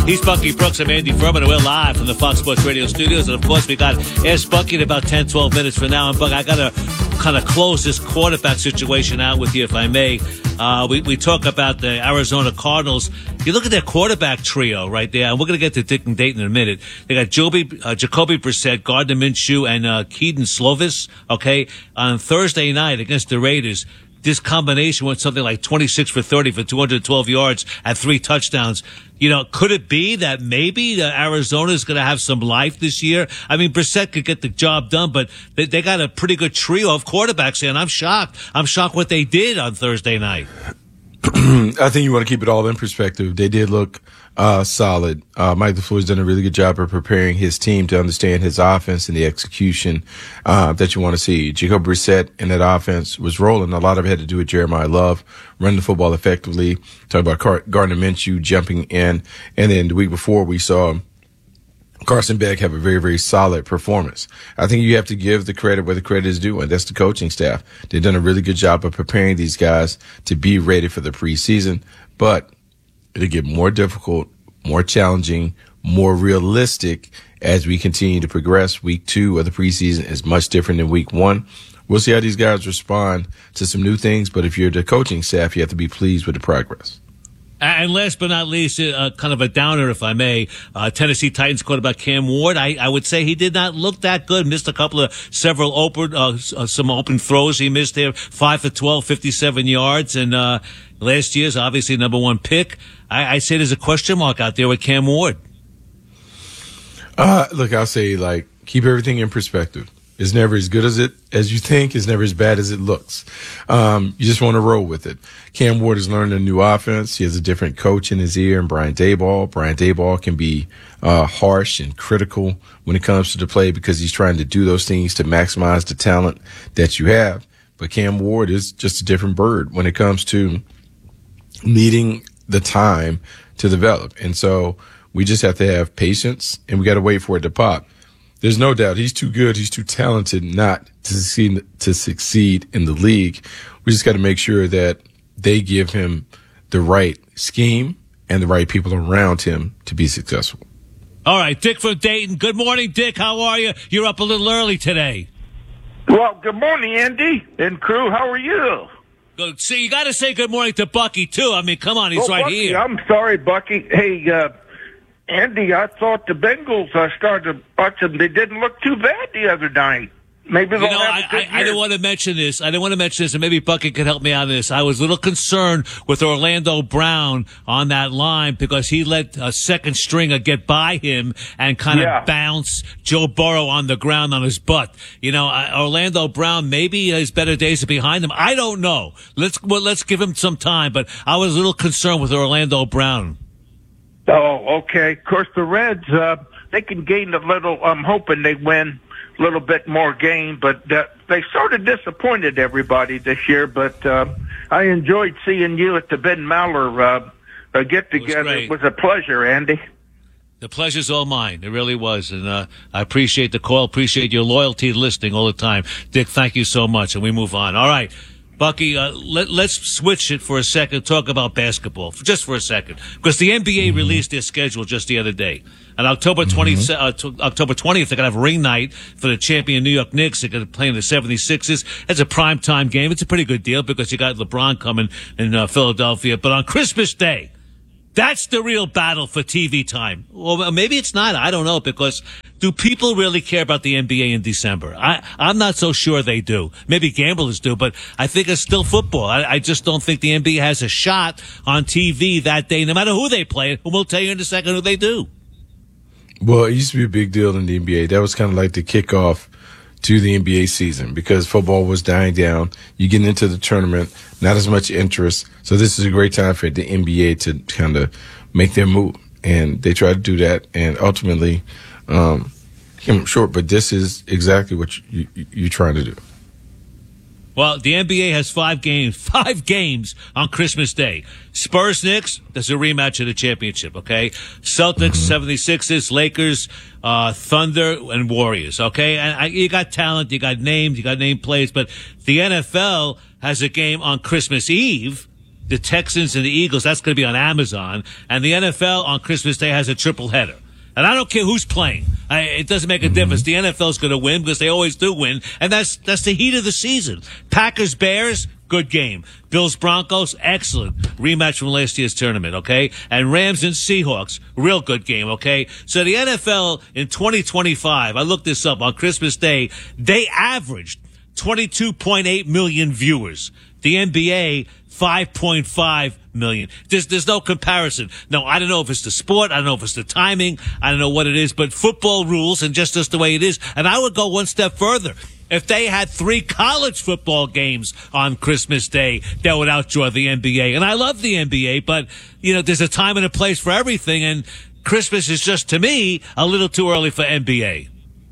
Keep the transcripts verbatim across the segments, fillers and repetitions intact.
He's Bucky Brooks. I'm Andy Furman, and we're live from the Fox Sports Radio studios. And, of course, we got Ask Bucky in about ten, twelve minutes from now. And, Buck, I got to kind of close this quarterback situation out with you, if I may. Uh, we, we talk about the Arizona Cardinals. You look at their quarterback trio right there, and we're going to get to Dick and Dayton in a minute. They got Joby, uh, Jacoby Brissett, Gardner Minshew, and uh, Keaton Slovis, okay, on Thursday night against the Raiders. This combination went something like twenty-six for thirty for two hundred twelve yards and three touchdowns. You know, could it be that maybe Arizona is going to have some life this year? I mean, Brissett could get the job done, but they, they got a pretty good trio of quarterbacks here, and I'm shocked. I'm shocked what they did on Thursday night. I think you want to keep it all in perspective. They did look uh, solid. Uh, Mike LaFleur's done a really good job of preparing his team to understand his offense and the execution uh, that you want to see. Jacob Brissett in that offense was rolling. A lot of it had to do with Jeremiah Love running the football effectively. Talk about Car- Gardner Minshew jumping in. And then the week before we saw Carson Beck have a very, very solid performance. I think you have to give the credit where the credit is due, and that's the coaching staff. They've done a really good job of preparing these guys to be ready for the preseason, but it'll get more difficult, more challenging, more realistic as we continue to progress. Week two of the preseason is much different than week one. We'll see how these guys respond to some new things, but if you're the coaching staff, you have to be pleased with the progress. And last but not least, uh, kind of a downer, if I may, uh, Tennessee Titans quarterback Cam Ward. I, I would say he did not look that good. Missed a couple of several open, uh, some open throws he missed there. Five for twelve, fifty-seven yards. And, uh, last year's obviously number one pick. I, I say there's a question mark out there with Cam Ward. Uh, look, I'll say, like, keep everything in perspective. It's never as good as it as you think. It's never as bad as it looks. Um, you just want to roll with it. Cam Ward has learned a new offense. He has a different coach in his ear, and Brian Daboll. Brian Daboll can be uh, harsh and critical when it comes to the play because he's trying to do those things to maximize the talent that you have. But Cam Ward is just a different bird when it comes to needing the time to develop. And so we just have to have patience, and we got to wait for it to pop. There's no doubt he's too good. He's too talented not to succeed, to succeed in the league. We just got to make sure that they give him the right scheme and the right people around him to be successful. All right, Dick from Dayton. Good morning, Dick. How are you? You're up a little early today. Well, good morning, Andy and crew. How are you? Good. See, you got to say good morning to Bucky, too. I mean, come on, he's oh, right Bucky, here. I'm sorry, Bucky. Hey, uh, Andy, I thought the Bengals uh, started watching. They didn't look too bad the other night. Maybe they'll you know, have I, a good I, I year. didn't want to mention this. I didn't want to mention this, and maybe Bucky could help me out on this. I was a little concerned with Orlando Brown on that line because he let a second stringer get by him and kind of Yeah. bounce Joe Burrow on the ground on his butt. You know, uh, Orlando Brown, maybe his better days are behind him. I don't know. Let's well, let's give him some time, but I was a little concerned with Orlando Brown. Oh, okay. Of course, the Reds, uh, they can gain a little. I'm hoping they win a little bit more game, but uh, they sort of disappointed everybody this year. But uh, I enjoyed seeing you at the Ben Maller uh, uh, get together. It was, it was a pleasure, Andy. The pleasure's all mine. It really was. And uh, I appreciate the call, appreciate your loyalty listening all the time. Dick, thank you so much. And we move on. All right. Bucky, uh, let, let's switch it for a second, talk about basketball, just for a second. Because the N B A mm-hmm. released their schedule just the other day. On October twentieth, mm-hmm. uh, t- October twentieth, they're going to have ring night for the champion New York Knicks. They're going to play in the seventy-sixers. It's a primetime game. It's a pretty good deal because you got LeBron coming in uh, Philadelphia. But on Christmas Day, that's the real battle for T V time. Well, maybe it's not. I don't know, because do people really care about the N B A in December? I, I'm not so sure they do. Maybe gamblers do, but I think it's still football. I, I just don't think the N B A has a shot on T V that day, no matter who they play. And we'll tell you in a second who they do. Well, it used to be a big deal in the N B A. That was kind of like the kickoff to the N B A season because football was dying down. You get into the tournament, not as much interest. So this is a great time for the N B A to kind of make their move. And they try to do that. And ultimately, um, came up short. But this is exactly what you, you, you're trying to do. Well, the N B A has five games, five games on Christmas Day. Spurs, Knicks, that's a rematch of the championship, okay? Celtics, mm-hmm. seventy-sixers, Lakers, uh, Thunder, and Warriors, okay? And I, you got talent, you got names, you got name plays, but the N F L has a game on Christmas Eve the Texans and the Eagles, that's going to be on Amazon. And the N F L on Christmas Day has a triple header. And I don't care who's playing. I, it doesn't make a mm-hmm. difference. The N F L is going to win because they always do win. And that's that's the heat of the season. Packers, Bears, good game. Bills, Broncos, excellent. Rematch from last year's tournament, okay? And Rams and Seahawks, real good game, okay? So the N F L in twenty twenty-five, I looked this up, on Christmas Day, they averaged twenty-two point eight million viewers. The N B A, five point five million. There's, there's no comparison. No, I don't know if it's the sport. I don't know if it's the timing. I don't know what it is, but football rules and just just the way it is. And I would go one step further. If they had three college football games on Christmas Day, that would outdraw the N B A. And I love the N B A, but, you know, there's a time and a place for everything. And Christmas is just, to me, a little too early for N B A.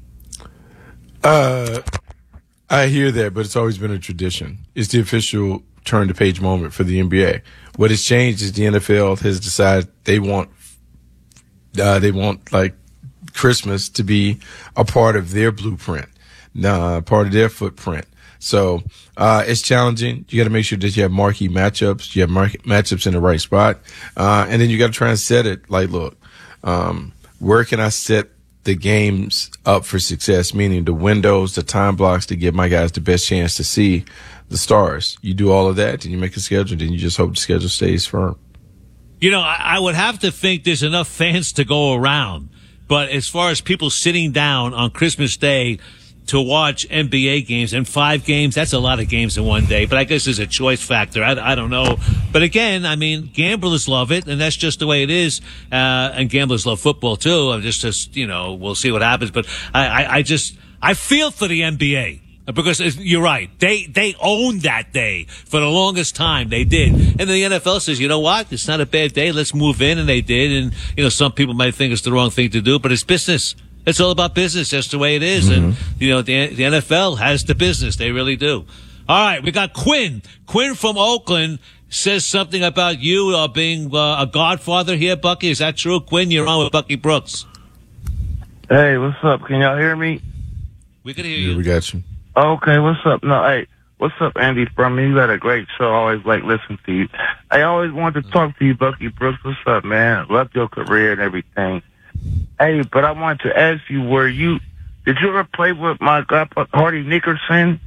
Uh, I hear that, but it's always been a tradition. It's the official turn the page moment for the N B A. What has changed is the N F L has decided they want, uh, they want like Christmas to be a part of their blueprint, uh, part of their footprint. So, uh, it's challenging. You got to make sure that you have marquee matchups. You have marquee matchups in the right spot. Uh, and then you got to try and set it like, look, um, where can I set the games up for success? Meaning the windows, the time blocks to give my guys the best chance to see the stars. You do all of that, and you make a schedule, and you just hope the schedule stays firm. You know, I, I would have to think there's enough fans to go around. But as far as people sitting down on Christmas Day to watch N B A games, and five games, that's a lot of games in one day. But I guess there's a choice factor. I, I don't know. But again, I mean, gamblers love it, and that's just the way it is. Uh, and gamblers love football, too. I'm just, just, you know, we'll see what happens. But I, I, I just, I feel for the N B A. Because you're right. They, they owned that day for the longest time. They did. And then the N F L says, you know what? It's not a bad day. Let's move in. And they did. And, you know, some people might think it's the wrong thing to do, but it's business. It's all about business. That's the way it is. Mm-hmm. And, you know, the, the N F L has the business. They really do. All right. We got Quinn. Quinn from Oakland says something about you uh, being uh, a godfather here, Bucky. Is that true? Quinn, you're on with Bucky Brooks. Hey, what's up? Can y'all hear me? We can hear yeah, you. We got you. Okay, what's up? No, hey, what's up, Andy? From me, you got a great show. I always like listening to you. I always wanted to talk to you, Bucky Brooks. What's up, man? Love your career and everything. Hey, but I wanted to ask you, were you, did you ever play with my guy, Hardy Nickerson?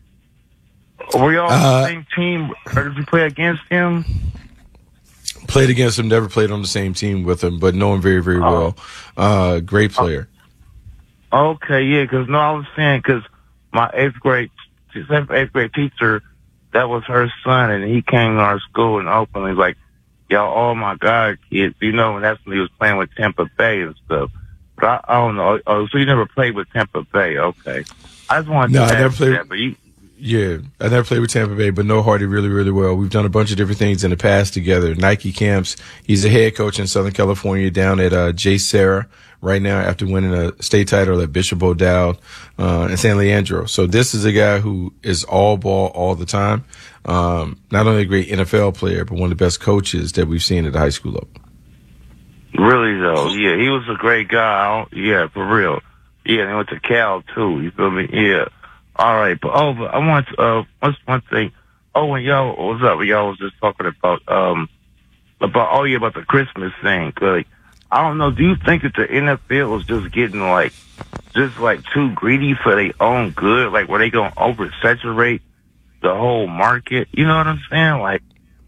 Were y'all on uh, the same team, or did you play against him? Played against him, never played on the same team with him, but know him very, very oh. well. Uh, great player. Okay, yeah, because, no, I was saying, because my eighth grade, eighth grade teacher, that was her son, and he came to our school in Oakland. He's like, y'all, all my God kids, you know, and that's when he was playing with Tampa Bay and stuff. But I, I don't know. Oh, so you never played with Tampa Bay? Okay. I just wanted no, to I never ask played. that, but you. Yeah, I never played with Tampa Bay, but know Hardy really, really well. We've done a bunch of different things in the past together. Nike camps. He's a head coach in Southern California down at uh, J. Sarah right now after winning a state title at Bishop O'Dowd uh, and San Leandro. So this is a guy who is all ball all the time. Um, not only a great N F L player, but one of the best coaches that we've seen at the high school level. Really, though? Yeah, he was a great guy. Yeah, for real. Yeah, and he went to Cal, too. You feel me? Yeah. All right, but oh, but I want to, uh, what's one thing? Oh, when y'all, what's up? Y'all was just talking about, um, about, oh yeah, about the Christmas thing. Like, I don't know, do you think that the N F L is just getting like, just like too greedy for their own good? Like, where they gonna oversaturate the whole market? You know what I'm saying? Like,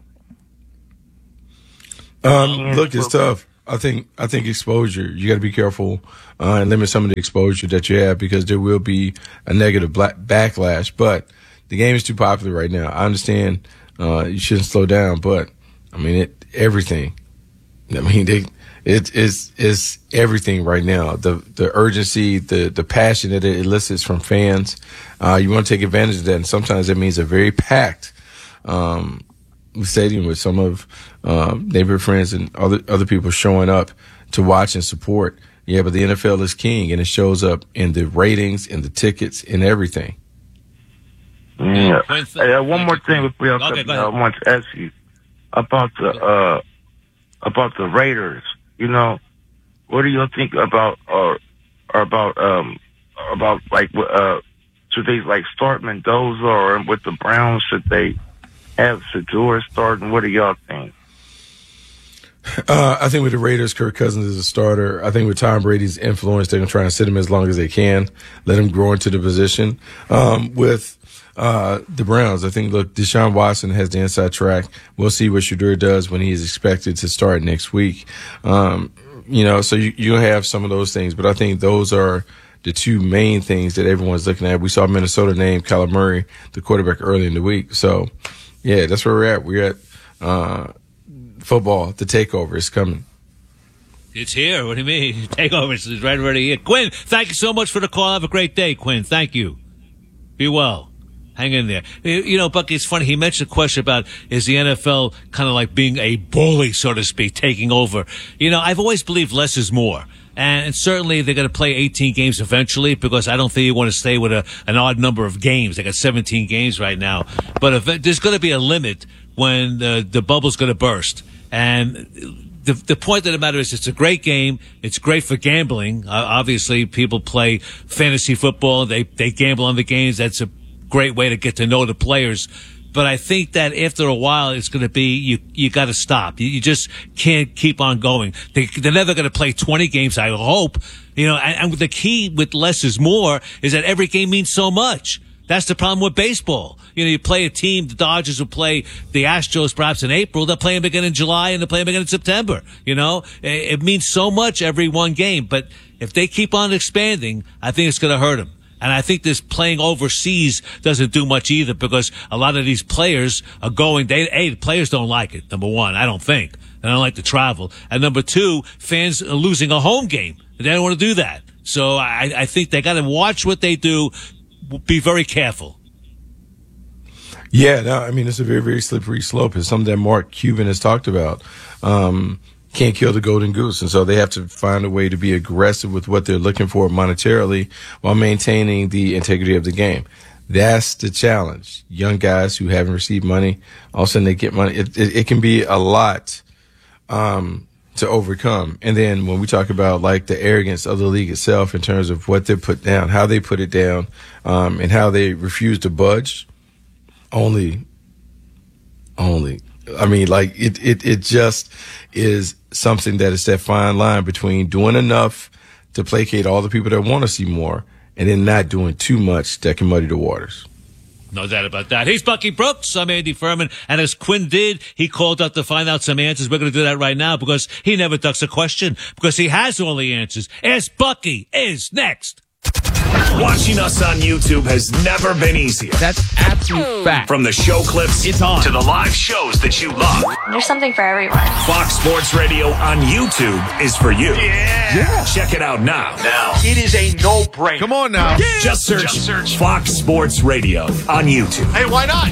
um, look, it's tough. I think I think exposure. You got to be careful uh, and limit some of the exposure that you have because there will be a negative black backlash. But the game is too popular right now. I understand uh, you shouldn't slow down, but I mean it. Everything. I mean they, it is is everything right now. The the urgency, the the passion that it elicits from fans. Uh, you want to take advantage of that, and sometimes that means a very packed Um, stadium with some of uh, neighborhood friends and other other people showing up to watch and support. Yeah, but the N F L is king, and it shows up in the ratings, in the tickets, in everything. Yeah. Hey, uh, one more thing before y'all okay, I want to ask you about the uh, about the Raiders. You know, what do you think about or, or about um about like uh should they like start Mendoza or with the Browns? Should they have Shedeur starting? What do y'all think? Uh, I think with the Raiders, Kirk Cousins is a starter. I think with Tom Brady's influence, they're going to try and sit him as long as they can, let him grow into the position. Um, with uh, the Browns, I think, look, Deshaun Watson has the inside track. We'll see what Shedeur does when he's expected to start next week. Um, you know, so you, you have some of those things, but I think those are the two main things that everyone's looking at. We saw Minnesota name Kyler Murray, the quarterback, early in the week. So, yeah, that's where we're at. We're at uh, football. The takeover is coming. It's here. What do you mean? Takeover is right already here. Quinn, thank you so much for the call. Have a great day, Quinn. Thank you. Be well. Hang in there. You know, Bucky, it's funny. He mentioned a question about, is the N F L kind of like being a bully, so to speak, taking over? You know, I've always believed less is more. And certainly they're going to play eighteen games eventually, because I don't think you want to stay with a, an odd number of games. They got seventeen games right now. But if, there's going to be a limit when the, the bubble's going to burst. And the, the point of the matter is, it's a great game. It's great for gambling. Uh, obviously, people play fantasy football. They, they gamble on the games. That's a great way to get to know the players. But I think that after a while, it's going to be, you, you got to stop. You, you just can't keep on going. They, they're never going to play twenty games, I hope. You know, and, and the key with less is more is that every game means so much. That's the problem with baseball. You know, you play a team, the Dodgers will play the Astros perhaps in April. They'll play them again in July, and they'll play them again in September. You know, it, it means so much every one game. But if they keep on expanding, I think it's going to hurt them. And I think this playing overseas doesn't do much either, because a lot of these players are going, they, A, the players don't like it, number one, I don't think. They don't like to travel. And number two, fans are losing a home game. They don't want to do that. So I, I think they got to watch what they do, be very careful. Yeah, no, I mean, it's a very, very slippery slope. It's something that Mark Cuban has talked about. Um, can't kill the golden goose. And so they have to find a way to be aggressive with what they're looking for monetarily while maintaining the integrity of the game. That's the challenge. Young guys who haven't received money, all of a sudden they get money. It, it, it can be a lot um, to overcome. And then when we talk about like the arrogance of the league itself in terms of what they put down, how they put it down, um, and how they refuse to budge, only, only. I mean, like it, it, it just is something that is that fine line between doing enough to placate all the people that want to see more and then not doing too much that can muddy the waters. No doubt about that. He's Bucky Brooks. I'm Andy Furman. And as Quinn did, he called up to find out some answers. We're going to do that right now, because he never ducks a question, because he has all the answers. Ask Bucky is next. Watching us on YouTube has never been easier. That's absolute fact. From the show clips it's on. to the live shows that you love. There's something for everyone. Fox Sports Radio on YouTube is for you. Yeah. yeah. Check it out now. Now. It is a no-brainer. Come on now. Yeah. Just search, Just search Fox Sports Radio on YouTube. Hey, why not?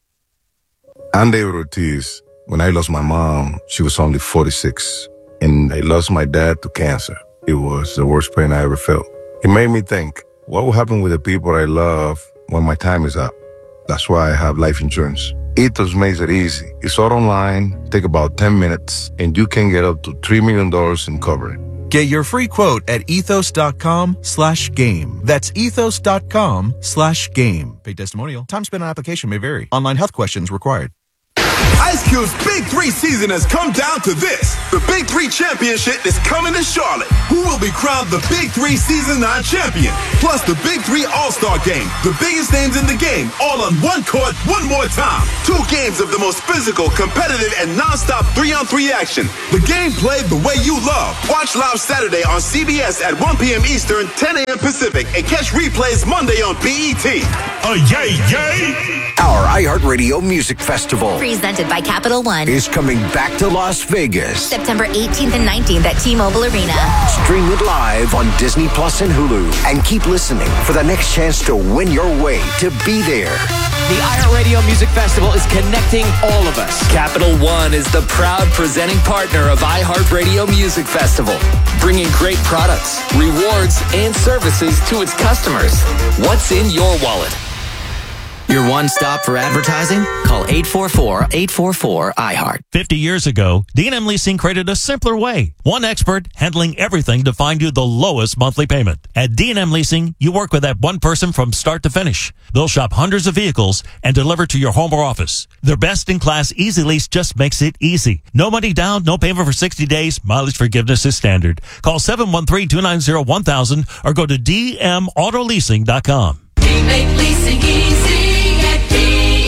I'm David Ortiz. When I lost my mom, she was only forty-six. And I lost my dad to cancer. It was the worst pain I ever felt. It made me think, what will happen with the people I love when my time is up? That's why I have life insurance. Ethos makes it easy. It's all online, take about ten minutes, and you can get up to three million dollars in coverage. Get your free quote at ethos.com slash game. That's ethos.com slash game. Paid testimonial. Time spent on application may vary. Online health questions required. Ice Cube's Big Three season has come down to this. The Big Three Championship is coming to Charlotte. Who will be crowned the Big Three Season nine champion? Plus the Big Three All-Star Game. The biggest names in the game, all on one court, one more time. Two games of the most physical, competitive, and non-stop three-on-three action. The game played the way you love. Watch live Saturday on C B S at one p.m. Eastern, ten a.m. Pacific, and catch replays Monday on B E T. Uh, yay, yay! Our iHeartRadio Music Festival, Presented by Capital One, is coming back to Las Vegas. September eighteenth and nineteenth at T-Mobile Arena. Stream it live on Disney Plus and Hulu. And keep listening for the next chance to win your way to be there. The iHeartRadio Music Festival is connecting all of us. Capital One is the proud presenting partner of iHeartRadio Music Festival, bringing great products, rewards, and services to its customers. What's in your wallet? Your one stop for advertising? Call eight four four, eight four four, I heart. fifty years ago, D and M Leasing created a simpler way. One expert handling everything to find you the lowest monthly payment. At D and M Leasing, you work with that one person from start to finish. They'll shop hundreds of vehicles and deliver to your home or office. Their best-in-class Easy Lease just makes it easy. No money down, no payment for sixty days. Mileage forgiveness is standard. Call seven one three, two nine zero, one thousand or go to d m auto leasing dot com. We make leasing easy at D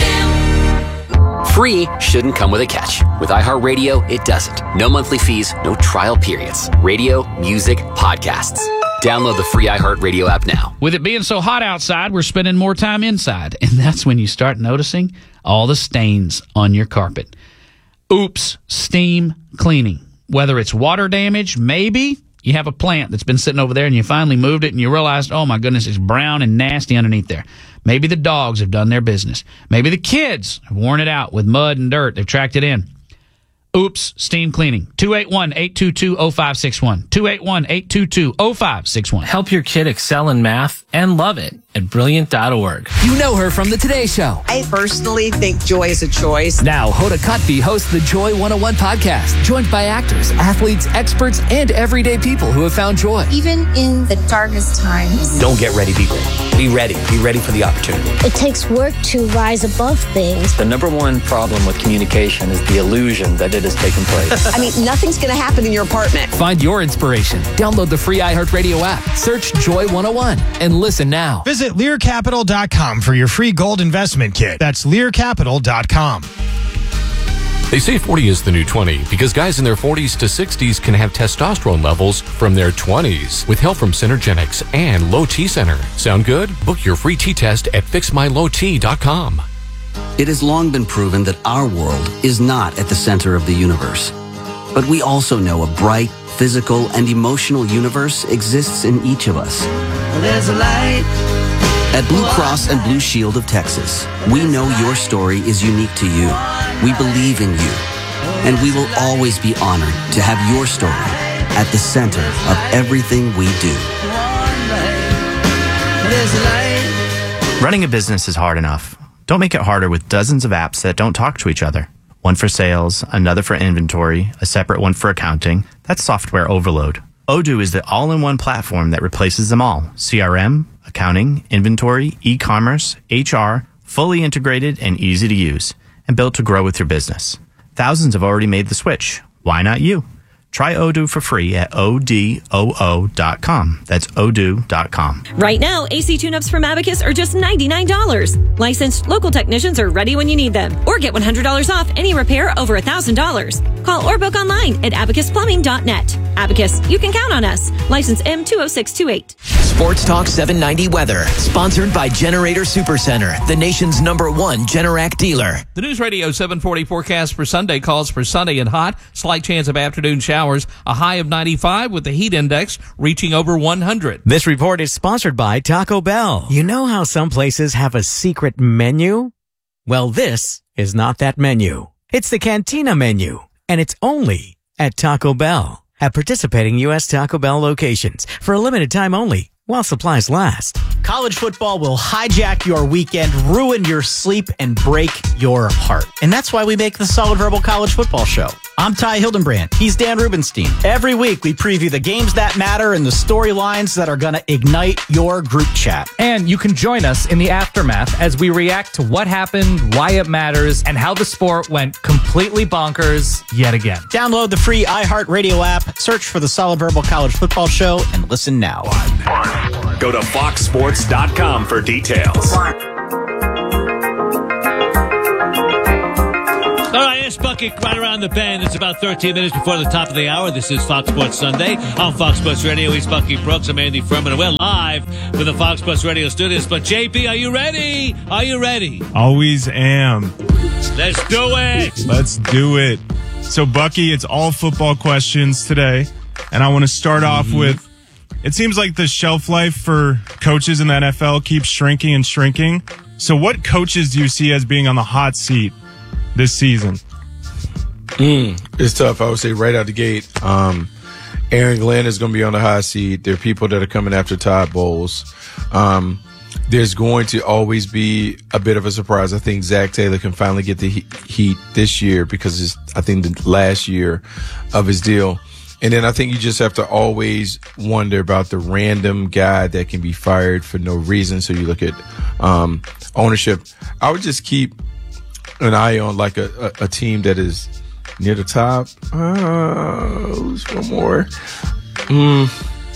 and M. Free shouldn't come with a catch. With iHeartRadio, it doesn't. No monthly fees, no trial periods. Radio, music, podcasts. Download the free iHeartRadio app now. With it being so hot outside, we're spending more time inside. And that's when you start noticing all the stains on your carpet. Oops, steam cleaning. Whether it's water damage, maybe you have a plant that's been sitting over there and you finally moved it and you realized, oh my goodness, it's brown and nasty underneath there. Maybe the dogs have done their business. Maybe the kids have worn it out with mud and dirt. They've tracked it in. Oops, steam cleaning. two eight one, eight two two, zero five six one. two eight one, eight two two, zero five six one. Help your kid excel in math and love it at brilliant dot org. You know her from the Today Show. I personally think joy is a choice. Now, Hoda Kotb hosts the Joy one oh one podcast, joined by actors, athletes, experts, and everyday people who have found joy. Even in the darkest times. Don't get ready, be ready. Be ready. Be ready for the opportunity. It takes work to rise above things. The number one problem with communication is the illusion that it has taken place. I mean, nothing's going to happen in your apartment. Find your inspiration. Download the free iHeartRadio app. Search Joy one oh one and listen now. Visit Lear Capital dot com for your free gold investment kit. That's Lear Capital dot com. They say forty is the new twenty because guys in their forties to sixties can have testosterone levels from their twenties with help from Synergenics and Low T Center. Sound good? Book your free T test at fix my low t dot com. It has long been proven that our world is not at the center of the universe. But we also know a bright, physical, and emotional universe exists in each of us. There's a light. At Blue Cross and Blue Shield of Texas, we know your story is unique to you. We believe in you. And we will always be honored to have your story at the center of everything we do. Running a business is hard enough. Don't make it harder with dozens of apps that don't talk to each other. One for sales, another for inventory, a separate one for accounting. That's software overload. Odoo is the all-in-one platform that replaces them all. C R M, accounting, inventory, e-commerce, H R, fully integrated and easy to use, and built to grow with your business. Thousands have already made the switch. Why not you? Try Odoo for free at O D O O dot com. That's odoo dot com. Right now, A C tune-ups from Abacus are just ninety-nine dollars. Licensed local technicians are ready when you need them. Or get one hundred dollars off any repair over one thousand dollars. Call or book online at abacus plumbing dot net. Abacus, you can count on us. License M two oh six two eight. Sports Talk seven ninety Weather, sponsored by Generator Supercenter, the nation's number one Generac dealer. The News Radio seven forty forecast for Sunday calls for sunny and hot, slight chance of afternoon showers, a high of ninety-five with the heat index reaching over one hundred. This report is sponsored by Taco Bell. You know how some places have a secret menu? Well, this is not that menu. It's the Cantina menu, and it's only at Taco Bell. At participating U S Taco Bell locations for a limited time only, while supplies last. College football will hijack your weekend, ruin your sleep, and break your heart. And that's why we make the Solid Verbal College Football Show. I'm Ty Hildenbrand. He's Dan Rubenstein. Every week, we preview the games that matter and the storylines that are going to ignite your group chat. And you can join us in the aftermath as we react to what happened, why it matters, and how the sport went completely bonkers yet again. Download the free iHeartRadio app, search for the Solid Verbal College Football Show, and listen now. Go to fox sports dot com for details. All right, it's Bucky right around the bend. It's about thirteen minutes before the top of the hour. This is Fox Sports Sunday on Fox Sports Radio. He's Bucky Brooks. I'm Andy Furman. We're live from the Fox Sports Radio studios. But J P, are you ready? Are you ready? Always am. Let's do it. Let's do it. So, Bucky, it's all football questions today. And I want to start off mm-hmm. with, it seems like the shelf life for coaches in the N F L keeps shrinking and shrinking. So what coaches do you see as being on the hot seat this season? Mm, it's tough. I would say right out the gate, um, Aaron Glenn is going to be on the hot seat. There are people that are coming after Todd Bowles. Um, there's going to always be a bit of a surprise. I think Zach Taylor can finally get the heat this year because it's, I think, the last year of his deal. And then I think you just have to always wonder about the random guy that can be fired for no reason. So you look at um, ownership. I would just keep an eye on like a, a, a team that is near the top. Uh, who's one more? Mm.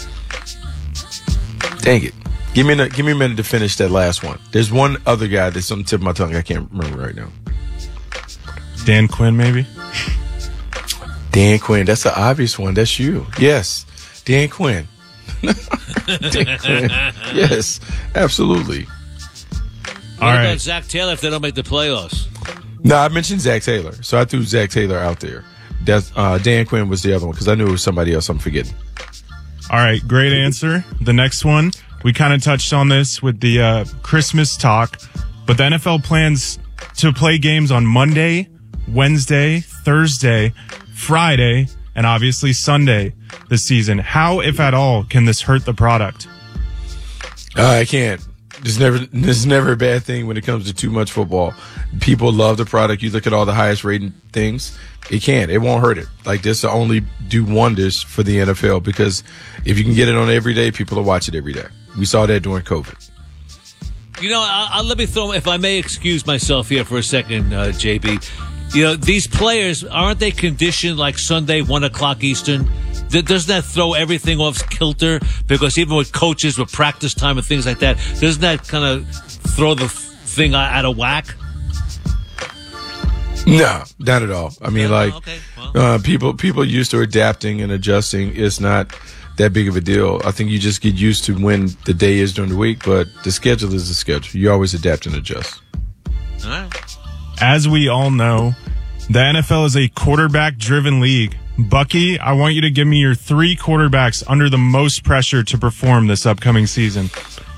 Dang it. Give me, a, give me a minute to finish that last one. There's one other guy that's on the tip of my tongue. I can't remember right now. Dan Quinn, maybe? Dan Quinn. That's the obvious one. That's you. Yes. Dan Quinn. Dan Quinn. Yes. Absolutely. What All about right. Zach Taylor if they don't make the playoffs? No, I mentioned Zach Taylor. So I threw Zach Taylor out there. That's, uh, Dan Quinn was the other one because I knew it was somebody else I'm forgetting. All right. Great answer. The next one, we kind of touched on this with the uh, Christmas talk, but the N F L plans to play games on Monday, Wednesday, Thursday, Friday, and obviously Sunday this season. How, if at all, can this hurt the product? Uh, I can't. There's never, there's never a bad thing when it comes to too much football. People love the product. You look at all the highest rated things. It can't. It won't hurt it. Like, this will only do wonders for the N F L because if you can get it on every day, people will watch it every day. We saw that during COVID. You know, I'll, I'll, let me throw, if I may excuse myself here for a second, uh, J B. You know, these players, aren't they conditioned like Sunday, one o'clock Eastern? Th- doesn't that throw everything off kilter? Because even with coaches, with practice time and things like that, doesn't that kind of throw the f- thing out, out of whack? No, not at all. I mean, No, like, okay, well. uh, people, people used to adapting and adjusting. It's not that big of a deal. I think you just get used to when the day is during the week, but the schedule is the schedule. You always adapt and adjust. All right. As we all know, the N F L is a quarterback-driven league. Bucky, I want you to give me your three quarterbacks under the most pressure to perform this upcoming season.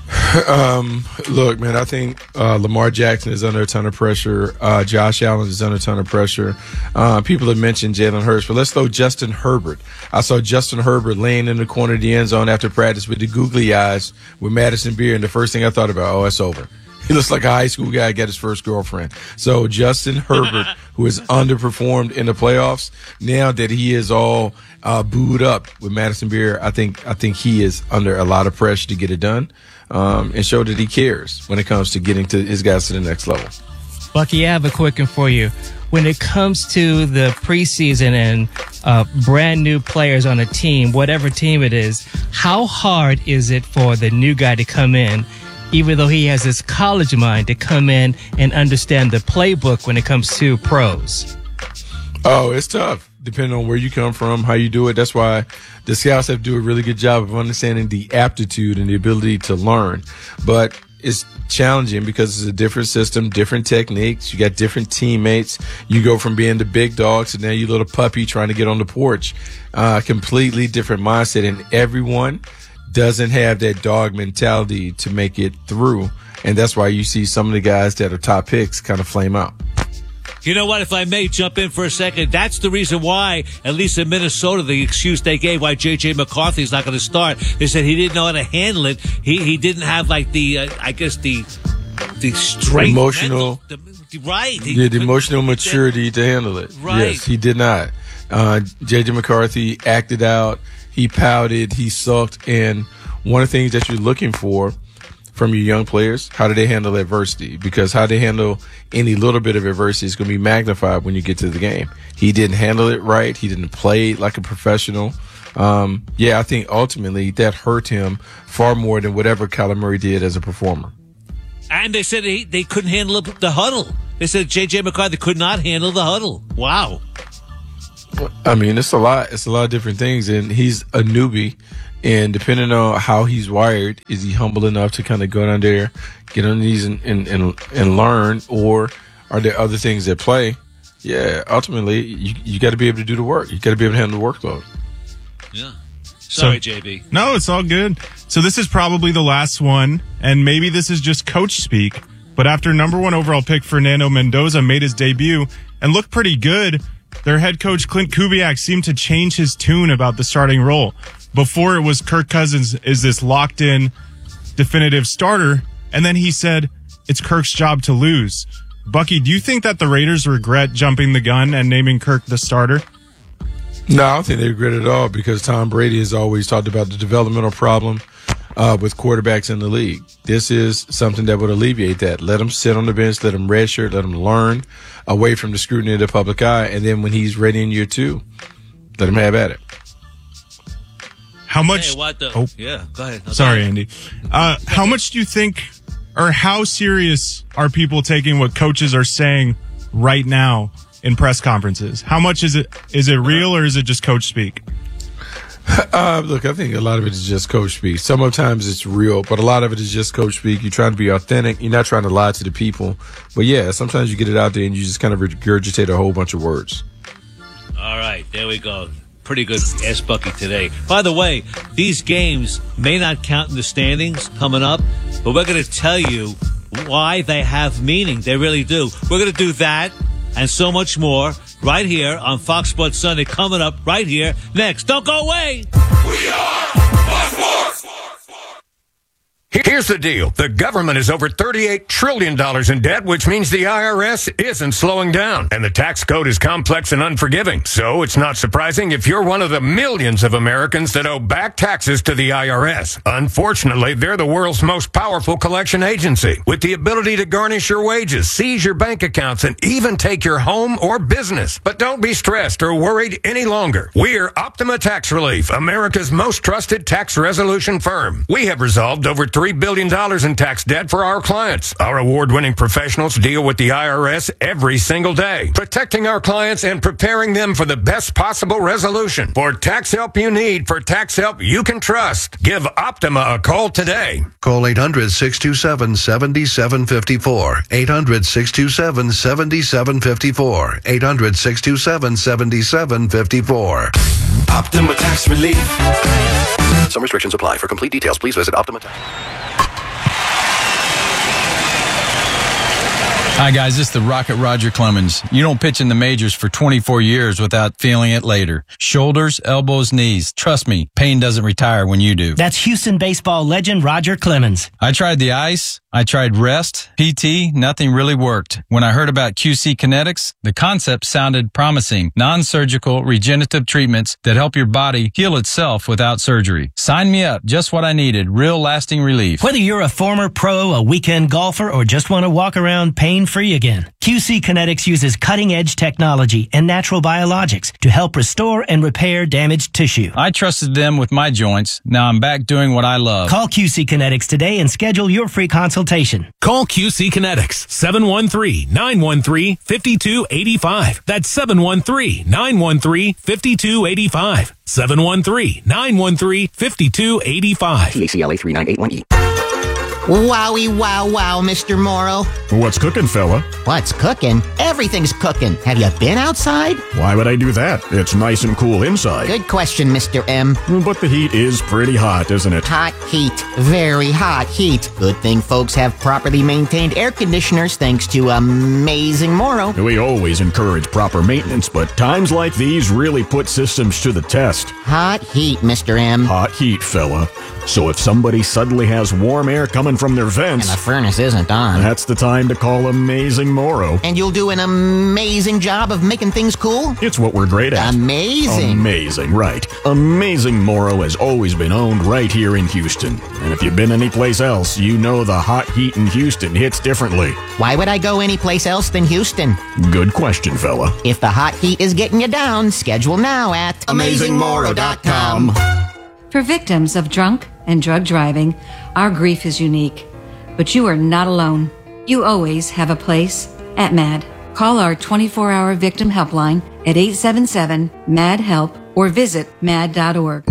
Um, look, man, I think uh, Lamar Jackson is under a ton of pressure. Uh, Josh Allen is under a ton of pressure. Uh, people have mentioned Jalen Hurts, but let's throw Justin Herbert. I saw Justin Herbert laying in the corner of the end zone after practice with the googly eyes with Madison Beer, and the first thing I thought about, oh, it's over. He looks like a high school guy got his first girlfriend. So Justin Herbert, who has underperformed in the playoffs, now that he is all uh, booed up with Madison Beer, I think I think he is under a lot of pressure to get it done um, and show that he cares when it comes to getting to his guys to the next level. Bucky, I have a quick one for you. When it comes to the preseason and uh, brand new players on a team, whatever team it is, how hard is it for the new guy to come in, even though he has this college mind, to come in and understand the playbook when it comes to pros? Oh, it's tough, depending on where you come from, how you do it. That's why the scouts have to do a really good job of understanding the aptitude and the ability to learn. But it's challenging because it's a different system, different techniques. You got different teammates. You go from being the big dog to now you little puppy trying to get on the porch. Uh, completely different mindset, and everyone doesn't have that dog mentality to make it through. And that's why you see some of the guys that are top picks kind of flame out. You know what? If I may jump in for a second, that's the reason why, at least in Minnesota, the excuse they gave why J J McCarthy is not going to start. They said he didn't know how to handle it. He he didn't have like the uh, I guess the the strength, emotional, mental, the, right? He, yeah, the emotional maturity to handle it. Right. Yes, he did not. Uh, J J McCarthy acted out. He pouted. He sulked. And one of the things that you're looking for from your young players, how do they handle adversity? Because how they handle any little bit of adversity is going to be magnified when you get to the game. He didn't handle it right. He didn't play like a professional. Um, yeah, I think ultimately that hurt him far more than whatever Kyler Murray did as a performer. And they said he, they couldn't handle the huddle. They said J J McCarthy could not handle the huddle. Wow. I mean, it's a lot. It's a lot of different things, and he's a newbie. And depending on how he's wired, is he humble enough to kind of go down there, get on these and, and, and, and learn, or are there other things at play? Yeah, ultimately, you you got to be able to do the work. You got to be able to handle the workload. Yeah. Sorry, So- J B. No, it's all good. So this is probably the last one, and maybe this is just coach speak, but after number one overall pick Fernando Mendoza made his debut and looked pretty good, their head coach Clint Kubiak seemed to change his tune about the starting role. Before it was Kirk Cousins is this locked in definitive starter. and then he said it's Kirk's job to lose. Bucky, do you think that the Raiders regret jumping the gun and naming Kirk the starter? No, I don't think they regret it at all because Tom Brady has always talked about the developmental problem uh, with quarterbacks in the league. This is something that would alleviate that. Let him sit on the bench, let him redshirt, let him learn away from the scrutiny of the public eye, and then when he's ready in year two, let him have at it. How much? Hey, what the, oh, yeah, go ahead. Okay. Sorry, Andy. Uh, how much do you think, or how serious are people taking what coaches are saying right now in press conferences? How much is it? Is it real or is it just coach speak? Uh, look, I think a lot of it is just coach speak. Sometimes it's real, but a lot of it is just coach speak. You're trying to be authentic. You're not trying to lie to the people. But yeah, sometimes you get it out there and you just kind of regurgitate a whole bunch of words. All right, there we go. Pretty good Ask Bucky today. By the way, these games may not count in the standings coming up, but we're going to tell you why they have meaning. They really do. We're going to do that and so much more right here on Fox Sports Sunday, coming up right here next. Don't go away. We are Fox Sports. Here's the deal. The government is over thirty-eight trillion dollars in debt, which means the I R S isn't slowing down. And the tax code is complex and unforgiving. So it's not surprising if you're one of the millions of Americans that owe back taxes to the I R S. Unfortunately, they're the world's most powerful collection agency, with the ability to garnish your wages, seize your bank accounts, and even take your home or business. But don't be stressed or worried any longer. We're Optima Tax Relief, America's most trusted tax resolution firm. We have resolved over three billion dollars in tax debt for our clients. Our award-winning professionals deal with the I R S every single day, protecting our clients and preparing them for the best possible resolution. For tax help you need, for tax help you can trust, give Optima a call today. Call eight hundred, six two seven, seven seven five four. eight hundred, six two seven, seven seven five four. eight hundred, six two seven, seven seven five four. Optima Tax Relief. Some restrictions apply. For complete details, please visit Optima Tax. Hi, guys. This is the Rocket Roger Clemens. You don't pitch in the majors for twenty-four years without feeling it later. Shoulders, elbows, knees. Trust me, pain doesn't retire when you do. That's Houston baseball legend Roger Clemens. I tried the ice. I tried rest, P T, nothing really worked. When I heard about Q C Kinetics, the concept sounded promising. Non-surgical regenerative treatments that help your body heal itself without surgery. Sign me up. Just what I needed. Real lasting relief. Whether you're a former pro, a weekend golfer, or just want to walk around pain-free again, Q C Kinetics uses cutting-edge technology and natural biologics to help restore and repair damaged tissue. I trusted them with my joints. Now I'm back doing what I love. Call Q C Kinetics today and schedule your free consultation. Call Q C Kinetics, seven one three, nine one three, five two eight five. That's seven one three, nine one three, five two eight five. seven one three, nine one three, five two eight five. T A C L A three nine eight one E. Wowie, wow, wow, Mister Morrow. What's cooking, fella? What's cooking? Everything's cooking. Have you been outside? Why would I do that? It's nice and cool inside. Good question, Mister M. But the heat is pretty hot, isn't it? Hot heat. Very hot heat. Good thing folks have properly maintained air conditioners thanks to Amazing Morrow. We always encourage proper maintenance, but times like these really put systems to the test. Hot heat, Mister M. Hot heat, fella. So if somebody suddenly has warm air coming from their vents, and the furnace isn't on, that's the time to call Amazing Morrow. And you'll do an amazing job of making things cool? It's what we're great at. Amazing. Amazing, right. Amazing Morrow has always been owned right here in Houston. And if you've been anyplace else, you know the hot heat in Houston hits differently. Why would I go anyplace else than Houston? Good question, fella. If the hot heat is getting you down, schedule now at amazing morrow dot com. For victims of drunk and drug driving, our grief is unique. But you are not alone. You always have a place at MAD. Call our twenty-four hour victim helpline at eight seven seven, M A D, HELP or visit mad dot org.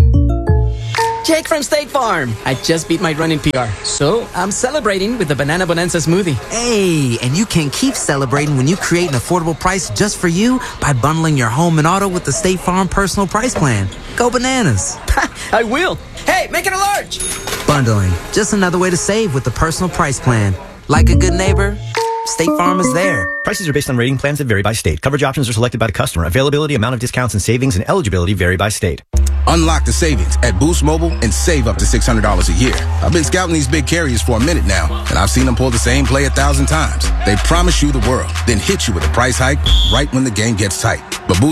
Jake from State Farm. I just beat my running P R, so I'm celebrating with the Banana Bonanza smoothie. Hey, and you can keep celebrating when you create an affordable price just for you by bundling your home and auto with the State Farm Personal Price Plan. Go bananas. I will. Hey, make it a large. Bundling, just another way to save with the Personal Price Plan. Like a good neighbor, State Farm is there. Prices are based on rating plans that vary by state. Coverage options are selected by the customer. Availability, amount of discounts and savings, and eligibility vary by state. Unlock the savings at Boost Mobile and save up to six hundred dollars a year. I've been scouting these big carriers for a minute now, and I've seen them pull the same play a thousand times. They promise you the world, then hit you with a price hike right when the game gets tight. But Boost